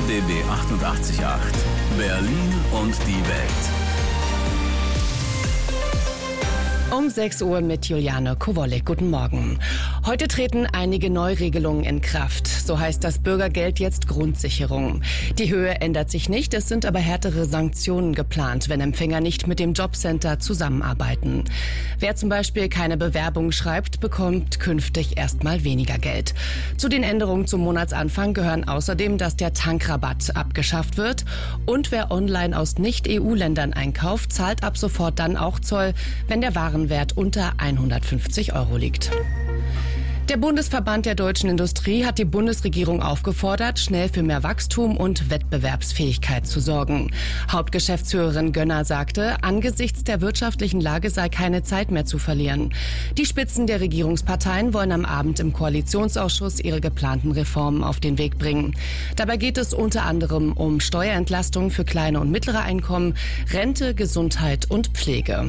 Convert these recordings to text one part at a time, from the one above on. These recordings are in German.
RBB 888, Berlin und die Welt. Um 6 Uhr mit Juliane Kowolek. Guten Morgen. Heute treten einige Neuregelungen in Kraft. So heißt das Bürgergeld jetzt Grundsicherung. Die Höhe ändert sich nicht, es sind aber härtere Sanktionen geplant, wenn Empfänger nicht mit dem Jobcenter zusammenarbeiten. Wer zum Beispiel keine Bewerbung schreibt, bekommt künftig erstmal weniger Geld. Zu den Änderungen zum Monatsanfang gehören außerdem, dass der Tankrabatt abgeschafft wird und wer online aus Nicht-EU-Ländern einkauft, zahlt ab sofort dann auch Zoll, wenn der Warenwert unter 150 € liegt. Der Bundesverband der deutschen Industrie hat die Bundesregierung aufgefordert, schnell für mehr Wachstum und Wettbewerbsfähigkeit zu sorgen. Hauptgeschäftsführerin Gönner sagte, angesichts der wirtschaftlichen Lage sei keine Zeit mehr zu verlieren. Die Spitzen der Regierungsparteien wollen am Abend im Koalitionsausschuss ihre geplanten Reformen auf den Weg bringen. Dabei geht es unter anderem um Steuerentlastung für kleine und mittlere Einkommen, Rente, Gesundheit und Pflege.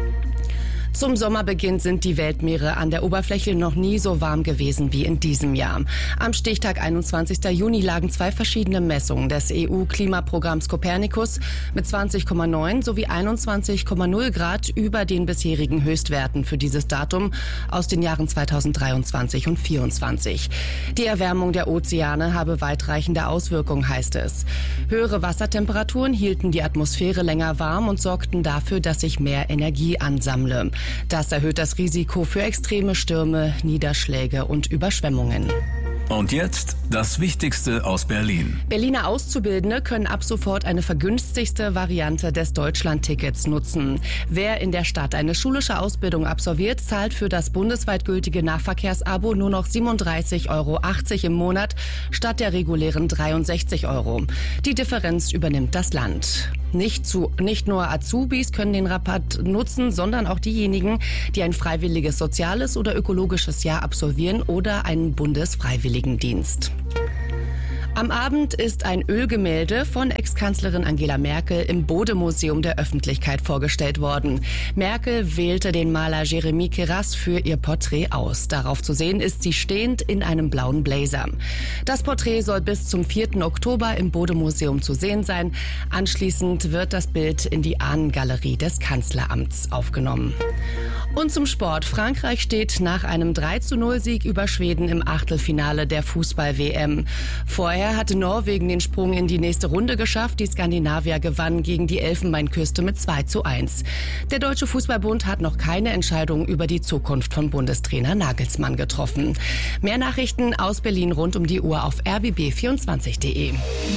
Zum Sommerbeginn sind die Weltmeere an der Oberfläche noch nie so warm gewesen wie in diesem Jahr. Am Stichtag 21. Juni lagen 2 verschiedene Messungen des EU-Klimaprogramms Copernicus mit 20,9 sowie 21,0 Grad über den bisherigen Höchstwerten für dieses Datum aus den Jahren 2023 und 2024. Die Erwärmung der Ozeane habe weitreichende Auswirkungen, heißt es. Höhere Wassertemperaturen hielten die Atmosphäre länger warm und sorgten dafür, dass sich mehr Energie ansammle. Das erhöht das Risiko für extreme Stürme, Niederschläge und Überschwemmungen. Und jetzt das Wichtigste aus Berlin. Berliner Auszubildende können ab sofort eine vergünstigste Variante des Deutschlandtickets nutzen. Wer in der Stadt eine schulische Ausbildung absolviert, zahlt für das bundesweit gültige Nahverkehrsabo nur noch 37,80 € im Monat statt der regulären 63 €. Die Differenz übernimmt das Land. Nicht nur Azubis können den Rabatt nutzen, sondern auch diejenigen, die ein freiwilliges soziales oder ökologisches Jahr absolvieren oder einen Bundesfreiwilligendienst. Am Abend ist ein Ölgemälde von Ex-Kanzlerin Angela Merkel im Bode-Museum der Öffentlichkeit vorgestellt worden. Merkel wählte den Maler Jeremy Keras für ihr Porträt aus. Darauf zu sehen ist sie stehend in einem blauen Blazer. Das Porträt soll bis zum 4. Oktober im Bode-Museum zu sehen sein. Anschließend wird das Bild in die Ahnengalerie des Kanzleramts aufgenommen. Und zum Sport. Frankreich steht nach einem 3:0-Sieg über Schweden im Achtelfinale der Fußball-WM. Vorher hatte Norwegen den Sprung in die nächste Runde geschafft. Die Skandinavier gewannen gegen die Elfenbeinküste mit 2:1. Der Deutsche Fußballbund hat noch keine Entscheidung über die Zukunft von Bundestrainer Nagelsmann getroffen. Mehr Nachrichten aus Berlin rund um die Uhr auf rbb24.de.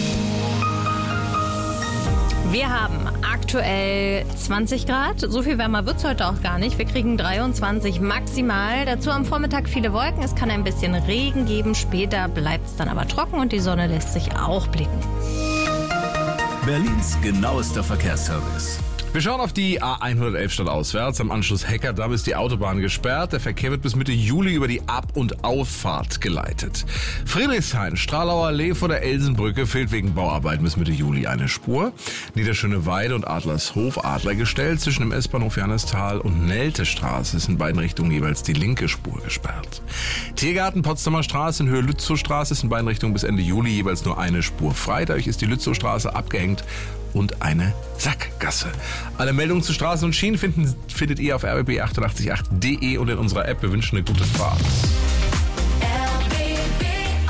Wir haben aktuell 20 Grad. So viel wärmer wird es heute auch gar nicht. Wir kriegen 23 maximal. Dazu am Vormittag viele Wolken. Es kann ein bisschen Regen geben. Später bleibt es dann aber trocken und die Sonne lässt sich auch blicken. Berlins genauester Verkehrsservice. Wir schauen auf die A111 stadtauswärts. Am Anschluss Heckerdamm ist die Autobahn gesperrt. Der Verkehr wird bis Mitte Juli über die Ab- und Auffahrt geleitet. Friedrichshain, Stralauer Allee vor der Elsenbrücke fehlt wegen Bauarbeiten bis Mitte Juli eine Spur. Niederschöneweide und Adlershof Adlergestell zwischen dem S-Bahnhof Johannisthal und Neltestraße ist in beiden Richtungen jeweils die linke Spur gesperrt. Tiergarten Potsdamer Straße in Höhe Lützowstraße ist in beiden Richtungen bis Ende Juli jeweils nur eine Spur frei. Dadurch ist die Lützowstraße abgehängt und eine Sackgasse. Alle Meldungen zu Straßen und Schienen findet ihr auf rbb888.de und in unserer App. Wir wünschen eine gute Fahrt. RBB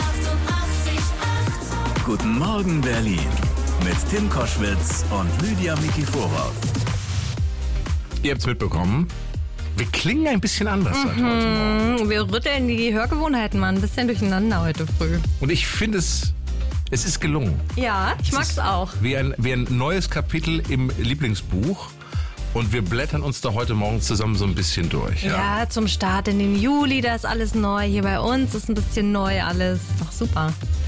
888. Guten Morgen Berlin mit Tim Koschwitz und Lydia Mikiforov. Ihr habt's mitbekommen. Wir klingen ein bisschen anders seit heute Morgen. Wir rütteln die Hörgewohnheiten mal ein bisschen durcheinander heute früh. Und ich finde es ist gelungen. Ja, ich mag's auch. Wie ein neues Kapitel im Lieblingsbuch. Und wir blättern uns da heute Morgen zusammen so ein bisschen durch. Ja, zum Start in den Juli, da ist alles neu. Hier bei uns ist ein bisschen neu alles. Doch super.